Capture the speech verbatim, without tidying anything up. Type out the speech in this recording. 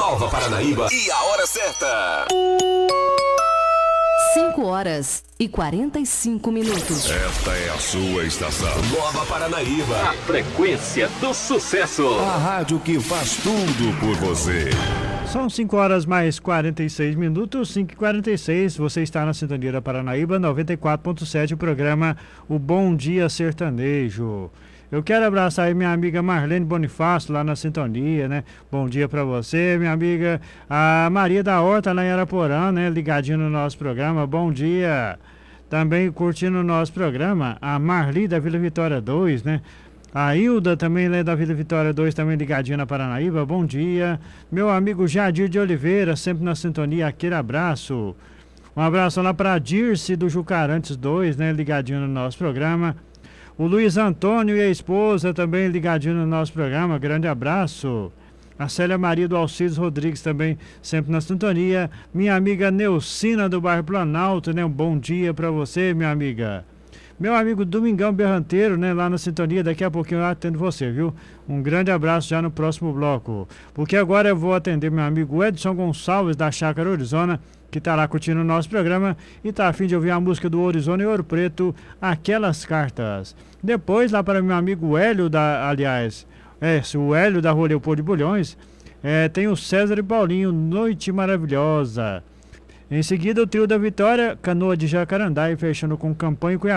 Nova Paranaíba e a hora certa. cinco horas e quarenta e cinco minutos. Esta é a sua estação. Nova Paranaíba. A frequência do sucesso. A rádio que faz tudo por você. São cinco horas mais quarenta e seis minutos, cinco e quarenta e seis. Você está na sintonia da Paranaíba noventa e quatro ponto sete, o programa O Bom Dia Sertanejo. Eu quero abraçar aí minha amiga Marlene Bonifácio lá na sintonia, né? Bom dia pra você, minha amiga. A Maria da Horta lá em Araporã, né? Ligadinho no nosso programa. Bom dia. Também curtindo o nosso programa, a Marli da Vila Vitória dois, né? A Hilda também lá da Vila Vitória dois, também ligadinho na Paranaíba. Bom dia. Meu amigo Jadir de Oliveira, sempre na sintonia. Aquele abraço. Um abraço lá pra Dirce do Jucarantes dois, né? Ligadinho no nosso programa. O Luiz Antônio e a esposa também ligadinho no nosso programa, grande abraço. A Célia Maria do Alcides Rodrigues também sempre na sintonia. Minha amiga Neucina do bairro Planalto, né? Um bom dia pra você, minha amiga. Meu amigo Domingão Berranteiro, né? Lá na sintonia, daqui a pouquinho eu atendo você, viu? Um grande abraço já no próximo bloco. Porque agora eu vou atender meu amigo Edson Gonçalves da Chácara Orizona, que tá lá curtindo o nosso programa e tá a fim de ouvir a música do Orizona e Ouro Preto, Aquelas Cartas. Depois, lá para meu amigo Hélio, da, aliás, é, o Hélio da Rua Leopoldo de Bulhões, é, tem o César e Paulinho, Noite Maravilhosa. Em seguida, o trio da Vitória, Canoa de Jacarandá, e fechando com Campanha e Cuiabá.